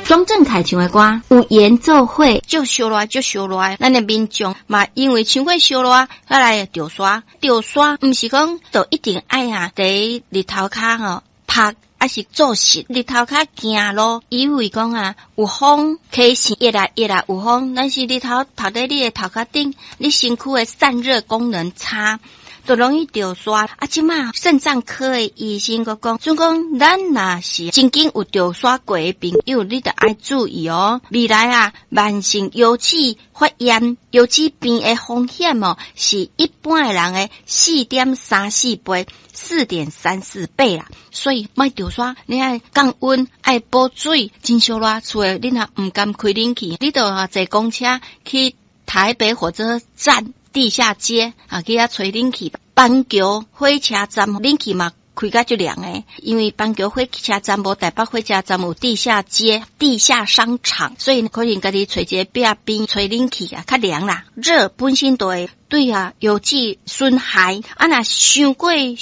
庄正凯唱的歌有演奏会，就烧热，咱的民众嘛，因为唱过烧热，后来着刷，毋是讲就一定爱伫日头骹吼拍。还是做事，日头较行路，因为讲有风，起是热啊有风，但是日头晒在你的头壳顶，你身躯的散热功能差，就容易着刷。即马肾脏科的医生个讲，所以讲咱若是曾经有着刷过的朋友，你得爱注意哦。未来慢性腰椎发炎、腰椎病的风险是一般的人的4.34倍。4.34倍啦，所以莫着刷，你爱降温，爱补水，真烧热。厝诶，你若毋甘开冷气，你着坐公车去台北火车站地下街去遐吹冷气。板桥火车站冷气嘛开甲就凉诶，因为板桥火车站无台北火车站有地下街、地下商场，所以可能家己找一个壁边吹冷气较凉啦。热本身就会对有致损害，若伤过